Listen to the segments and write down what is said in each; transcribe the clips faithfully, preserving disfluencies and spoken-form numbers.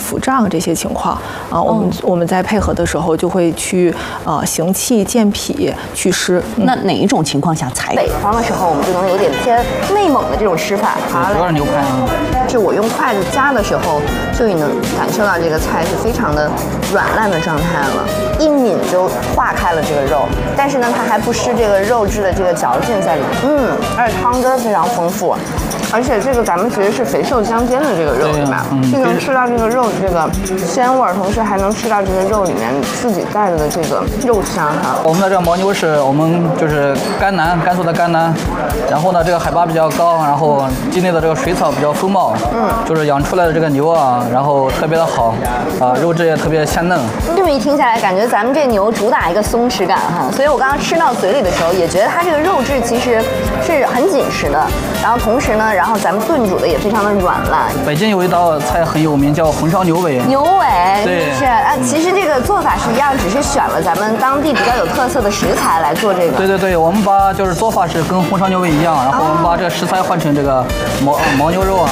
腹胀这些情况啊，我们我们在配合的时候就会去呃行气健脾祛湿。 那哪一种情况下才？北方的时候，我们就能有点偏内蒙的这种吃法。好嘞， 有点牛排啊。 就我用筷子夹的时候，就已能感受到这个菜是非常的软烂的状态了，一抿就化开了这个肉，但是呢，它还不失这个肉质的这个嚼劲在里面。嗯，而且汤汁非常丰富。而且这个咱们其实是肥瘦相间的这个肉，对吧？嗯，既能吃到这个肉这个鲜味儿，同时还能吃到这个肉里面自己带着的这个肉香哈。 我们的这个牦牛是我们就是甘南，甘肃的甘南，然后呢这个海拔比较高，然后境内的这个水草比较丰茂，嗯，就是养出来的这个牛啊，然后特别的好，啊，肉质也特别鲜嫩。 这么一听下来，感觉咱们这牛主打一个松弛感哈，所以我刚刚吃到嘴里的时候，也觉得它这个肉质其实是很紧实的，然后同时呢，然后咱们炖煮的也非常的软烂。 北京有一道菜很有名，叫红烧牛尾。 牛尾， 对， 是啊，其实这个做法是一样，只是选了咱们当地比较有特色的食材来做这个。 对对对，我们把就是做法是跟红烧牛尾一样，然后我们把这个食材换成这个牦牦牛肉啊。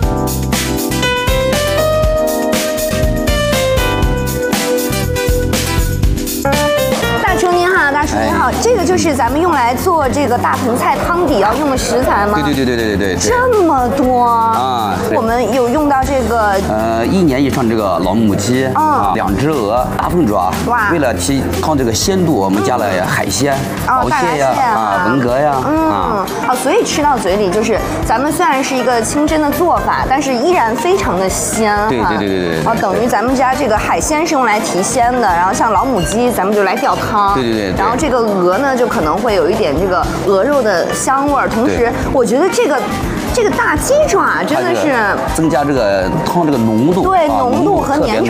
大叔您好，这个就是咱们用来做这个大盆菜汤底要用的食材吗？ 对对对对对对对。 这么多啊！ 我们有用到这个呃一年以上这个老母鸡啊，两只鹅，大凤爪。哇！为了提康这个鲜度，我们加了海鲜， 鳌蟹呀啊，文蛤呀。 嗯，好，所以吃到嘴里就是咱们虽然是一个清真的做法，但是依然非常的鲜。 对对对对对。 啊，等于咱们家这个海鲜是用来提鲜的，然后像老母鸡咱们就来吊汤。 对对对。 然后这个鹅呢，就可能会有一点这个鹅肉的香味儿，同时我觉得这个这个大鸡爪真的是增加这个汤这个浓度， 对浓度和粘稠。